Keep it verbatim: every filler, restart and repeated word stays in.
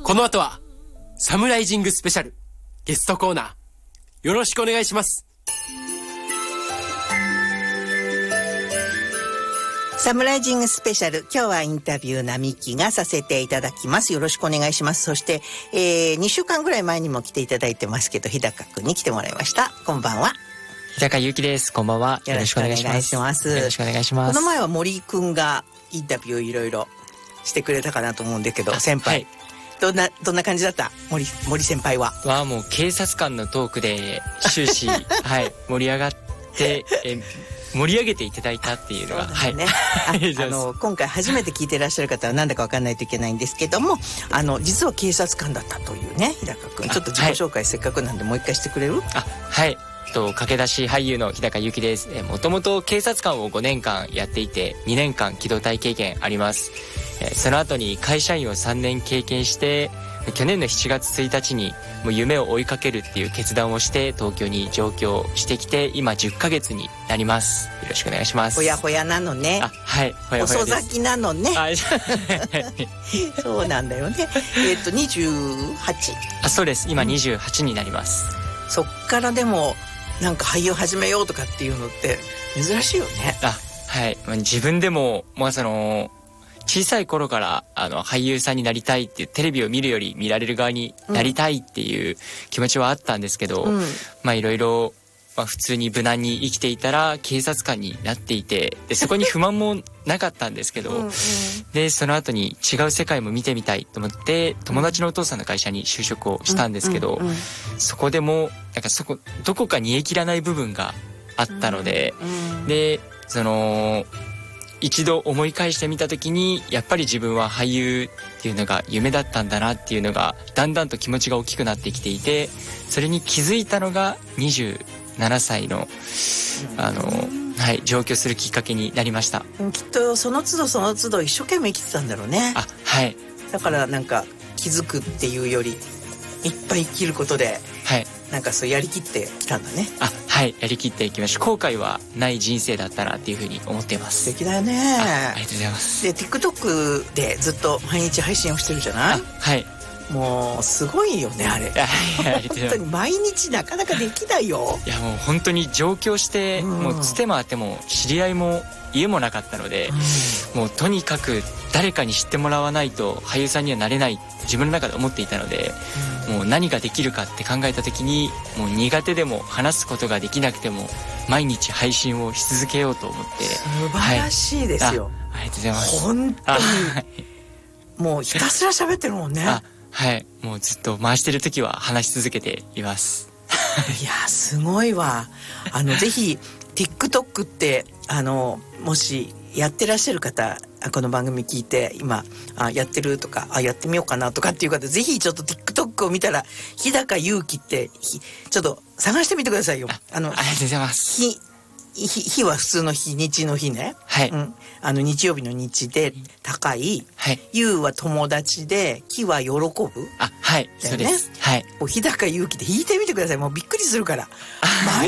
この後はサムライジングスペシャルゲストコーナー、よろしくお願いします。 サムライジングスペシャル、今日はインタビュー並木がさせていただきます。よろしくお願いします。そして、えー、にしゅうかんぐらい前にも来ていただいてますけど、日高くんに来てもらいました。こんばんは。 日高ゆうきです。こんばんは。よろしくお願いします。 よろしくお願いします。 よろしくお願いします。 この前は森くんがインタビューいろいろしてくれたかなと思うんだけど、先輩、はい、どんなどんな感じだった？森森先輩は。 はもう警察官のトークで終始はい盛り上がってえ盛り上げていただいたっていうのが、 そうだね、はい、あ, あの今回初めて聞いていらっしゃる方はなんだか分かんないといけないんですけども、あの実は警察官だったというね、日高くん、ちょっと自己紹介、はい、せっかくなんでもう一回してくれる？あ、 はい、と駆け出し俳優の日高ゆうきです。もともと警察官をごねんかんやっていて、にねんかん機動隊経験あります。その後に会社員をさんねん経験して、去年のしちがつついたちにもう夢を追いかけるっていう決断をして東京に上京してきて、今じゅっかげつになります。よろしくお願いします。 ほやほやなのね。 あ、はい、ほやほやです。遅咲きなのね。そうなんだよね。えっとにじゅうはち？ あ、そうです。今にじゅうはちになります。 うん、そっからでもなんか俳優始めようとかっていうのって珍しいよね。 あ、はい。自分でもまあその小さい頃からあの俳優さんになりたいっていう、テレビを見るより見られる側になりたいっていう気持ちはあったんですけど、うん、まあいろいろまあ普通に無難に生きていたら警察官になっていて、でそこに不満もなかったんですけどうん、うん、でその後に違う世界も見てみたいと思って友達のお父さんの会社に就職をしたんですけど、うんうんうん、そこでもなんかそこどこか煮え切らない部分があったので、うんうん、でその一度思い返してみた時に、やっぱり自分は俳優っていうのが夢だったんだなっていうのがだんだんと気持ちが大きくなってきていて、それに気づいたのがにじゅうななさいのあの、はい、上京するきっかけになりました。 きっとその都度その都度一生懸命生きてたんだろうね。 あ、はい。 だからなんか気づくっていうよりいっぱい生きることで、はい、なんかそうやりきってきたんだね。 あ、はい、やりきっていきました。後悔はない人生だったなっていうふうに思っています。 素敵だよね。 あ, ありがとうございます。 で TikTok でずっと毎日配信をしてるじゃない？ はい。 もうすごいよねあれ。本当に毎日なかなかできないよ。 いやもう本当に上京して、うん、もうつてもあっても知り合いも家もなかったので、うん、もうとにかく誰かに知ってもらわないと俳優さんにはなれない自分の中で思っていたので、うん、もう何ができるかって考えた時に、もう苦手でも話すことができなくても毎日配信をし続けようと思って。 素晴らしいですよ、 はい、ありがとうございます。 本当にもうひたすら喋ってるもんね。 あ、はい、もうずっと回してる時は話し続けています。 いやすごいわ。あのぜひ TikTok ってあのもしやってらっしゃる方、この番組聞いて今あやってるとか、あやってみようかなとかっていう方、ぜひちょっと TikTok を見たら日高ゆうきってちょっと探してみてくださいよ。 あのありがとうございます。 日日日は普通の日、日の日ね。 はい、 うん、あの日曜日の日で高い、はい、ゆうは友達で、きは喜ぶ。 あ、はい、そうです。はい。 日高ゆうきで弾いてみてください。もうびっくりするから。